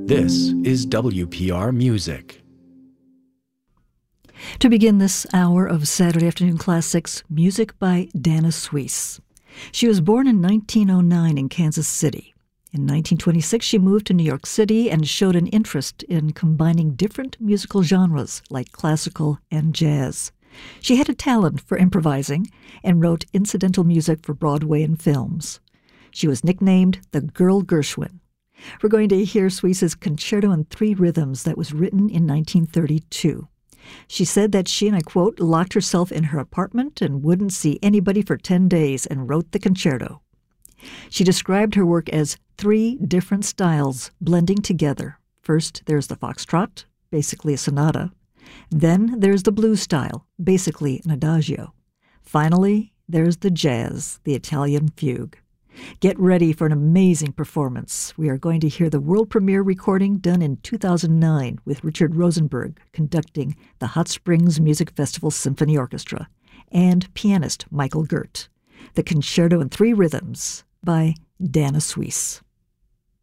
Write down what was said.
This is WPR Music. To begin this hour of Saturday Afternoon Classics, music by Dana Suisse. She was born in 1909 in Kansas City. In 1926, she moved to New York City and showed an interest in combining different musical genres like classical and jazz. She had a talent for improvising and wrote incidental music for Broadway and films. She was nicknamed the Girl Gershwin. We're going to hear Suisse's Concerto in Three Rhythms that was written in 1932. She said that she, and I quote, locked herself in her apartment and wouldn't see anybody for 10 days and wrote the concerto. She described her work as three different styles blending together. First, there's the foxtrot, basically a sonata. Then there's the blues style, basically an adagio. Finally, there's the jazz, the Italian fugue. Get ready for an amazing performance. We are going to hear the world premiere recording done in 2009 with Richard Rosenberg conducting the Hot Springs Music Festival Symphony Orchestra and pianist Michael Gert. The Concerto in Three Rhythms by Dana Suisse.